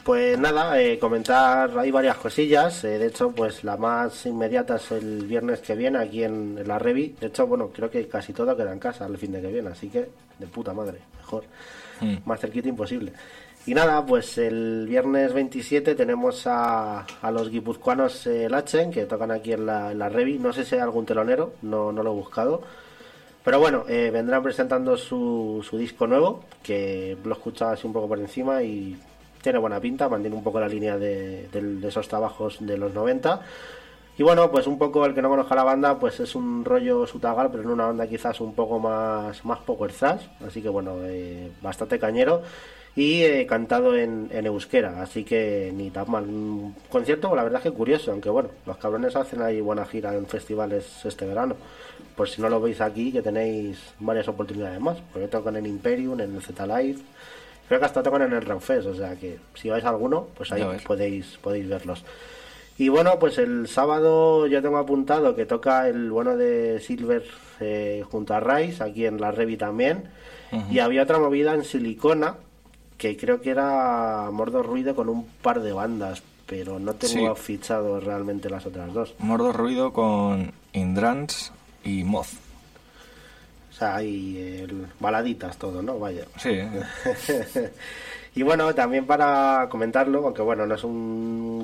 Pues nada, comentar, hay varias cosillas. De hecho, pues la más inmediata es el viernes que viene aquí en la Revi. De hecho, bueno, creo que casi todo queda en casa el fin de que viene, así que de puta madre, mejor. Más cerquita imposible. Y nada, pues el viernes 27 tenemos a los guipuzcoanos Lachen, que tocan aquí en la Revi. No sé si hay algún telonero, no lo he buscado. Pero bueno, vendrán presentando su disco nuevo, que lo he escuchado así un poco por encima y tiene buena pinta, mantiene un poco la línea de esos trabajos de los 90. Y bueno, pues un poco el que no conozca la banda, pues es un rollo Sutagal, pero en una banda quizás un poco más power thrash, así que bueno, bastante cañero y cantado en euskera, así que ni tan mal. Un concierto, la verdad es que curioso, aunque bueno, los cabrones hacen ahí buena gira en festivales este verano. Por si no lo veis aquí, que tenéis varias oportunidades más, porque tocan en Imperium, en el Z-Live, creo que hasta tocan en el Raunfest, o sea que si vais a alguno, pues ahí podéis verlos. Y bueno, pues el sábado yo tengo apuntado que toca el bueno de Silver junto a Rice, aquí en la Revi también. Y había otra movida en Silicona, que creo que era Mordor Ruido con un par de bandas, pero no tengo fichado realmente las otras dos. Mordor Ruido con Indrans y Moth. O sea, hay baladitas todo, ¿no? Vaya. Sí. Y bueno, también para comentarlo, aunque bueno, no es un